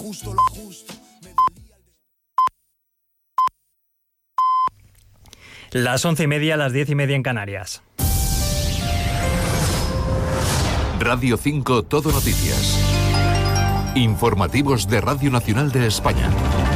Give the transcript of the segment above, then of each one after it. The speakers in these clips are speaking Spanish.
justo, lo justo. Las 11:30, las 10:30 en Canarias. Radio 5 Todo Noticias. Informativos de Radio Nacional de España.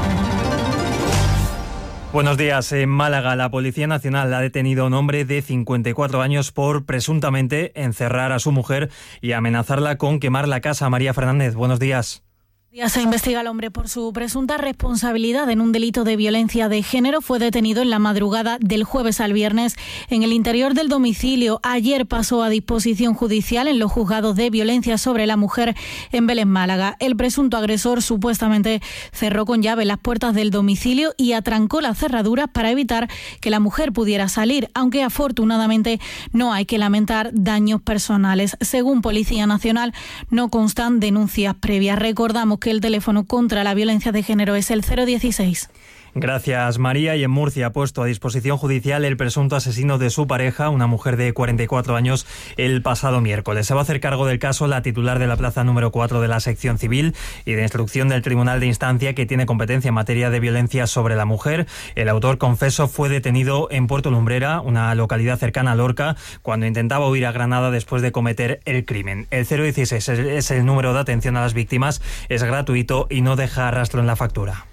Buenos días. En Málaga, la Policía Nacional ha detenido a un hombre de 54 años por presuntamente encerrar a su mujer y amenazarla con quemar la casa. María Fernández, buenos días. Ya se investiga al hombre por su presunta responsabilidad en un delito de violencia de género. Fue detenido en la madrugada del jueves al viernes en el interior del domicilio. Ayer pasó a disposición judicial en los juzgados de violencia sobre la mujer en Vélez, Málaga. El presunto agresor supuestamente cerró con llave las puertas del domicilio y atrancó las cerraduras para evitar que la mujer pudiera salir, aunque afortunadamente no hay que lamentar daños personales. Según Policía Nacional, no constan denuncias previas. Recordamos que el teléfono contra la violencia de género es el 016. Gracias, María. Y en Murcia ha puesto a disposición judicial el presunto asesino de su pareja, una mujer de 44 años, el pasado miércoles. Se va a hacer cargo del caso la titular de la plaza número 4 de la sección civil y de instrucción del Tribunal de Instancia, que tiene competencia en materia de violencia sobre la mujer. El autor confeso fue detenido en Puerto Lumbrera, una localidad cercana a Lorca, cuando intentaba huir a Granada después de cometer el crimen. El 016 es el número de atención a las víctimas, es gratuito y no deja rastro en la factura.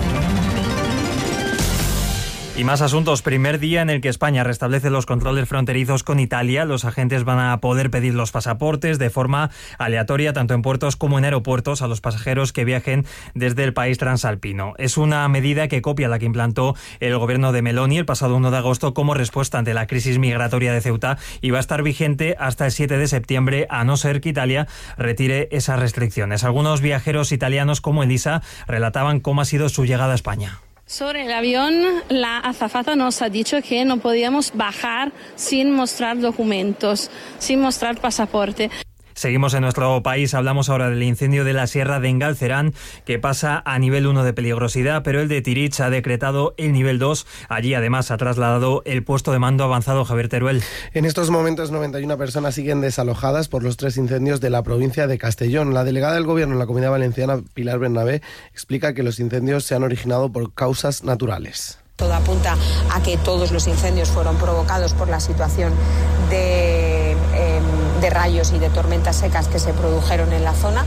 Y más asuntos. Primer día en el que España restablece los controles fronterizos con Italia. Los agentes van a poder pedir los pasaportes de forma aleatoria, tanto en puertos como en aeropuertos, a los pasajeros que viajen desde el país transalpino. Es una medida que copia la que implantó el gobierno de Meloni el pasado 1 de agosto como respuesta ante la crisis migratoria de Ceuta y va a estar vigente hasta el 7 de septiembre, a no ser que Italia retire esas restricciones. Algunos viajeros italianos, como Elisa, relataban cómo ha sido su llegada a España. Sobre el avión, la azafata nos ha dicho que no podíamos bajar sin mostrar documentos, sin mostrar pasaporte. Seguimos en nuestro país, hablamos ahora del incendio de la Sierra de Engalcerán, que pasa a nivel 1 de peligrosidad, pero el de Tirich ha decretado el nivel 2. Allí además ha trasladado el puesto de mando avanzado. Javier Teruel. En estos momentos 91 personas siguen desalojadas por los 3 incendios de la provincia de Castellón. La delegada del Gobierno en la Comunidad Valenciana, Pilar Bernabé, explica que los incendios se han originado por causas naturales. Todo apunta a que todos los incendios fueron provocados por la situación de rayos y de tormentas secas que se produjeron en la zona.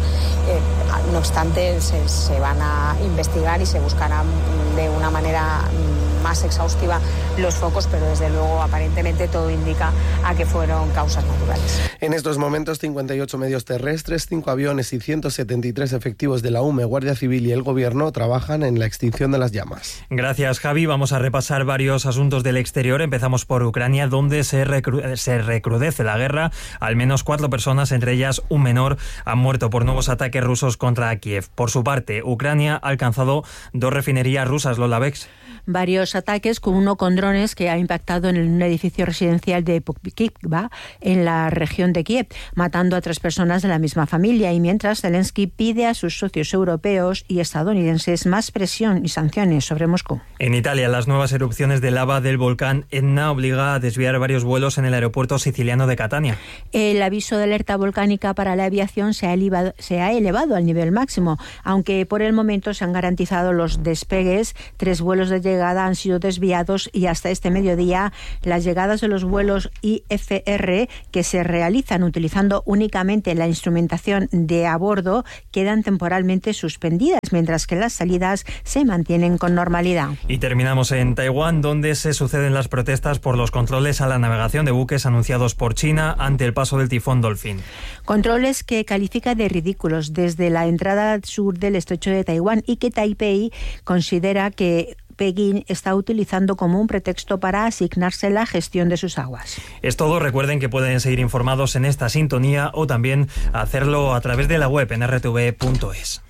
No obstante, se van a investigar y se buscarán de una manera más exhaustiva los focos, pero desde luego aparentemente todo indica a que fueron causas naturales. En estos momentos 58 medios terrestres, 5 aviones y 173 efectivos de la UME, Guardia Civil y el Gobierno trabajan en la extinción de las llamas. Gracias, Javi. Vamos a repasar varios asuntos del exterior. Empezamos por Ucrania, donde se recrudece la guerra. Al menos 4 personas, entre ellas un menor, han muerto por nuevos ataques rusos contra Kiev. Por su parte, Ucrania ha alcanzado 2 refinerías rusas. Lola Bex. Varios ataques, con uno con drones que ha impactado en un edificio residencial de Pokivka, en la región de Kiev, matando a 3 personas de la misma familia. Y mientras, Zelensky pide a sus socios europeos y estadounidenses más presión y sanciones sobre Moscú. En Italia, las nuevas erupciones de lava del volcán Etna obliga a desviar varios vuelos en el aeropuerto siciliano de Catania. El aviso de alerta volcánica para la aviación se ha elevado al nivel máximo, aunque por el momento se han garantizado los despegues. 3 vuelos de llegada han sido desviados y hasta este mediodía las llegadas de los vuelos IFR, que se realizan utilizando únicamente la instrumentación de a bordo, quedan temporalmente suspendidas, mientras que las salidas se mantienen con normalidad. Y terminamos en Taiwán, donde se suceden las protestas por los controles a la navegación de buques anunciados por China ante el paso del tifón Dolphin. Controles que califica de ridículos desde la entrada sur del estrecho de Taiwán y que Taipei considera que Pekín está utilizando como un pretexto para asignarse la gestión de sus aguas. Es todo. Recuerden que pueden seguir informados en esta sintonía o también hacerlo a través de la web en rtv.es.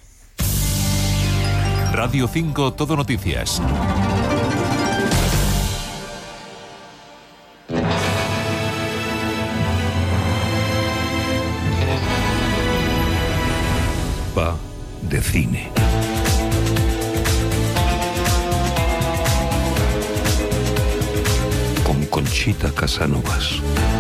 Radio 5 Todo Noticias. Va de cine. Con Conchita Casanovas.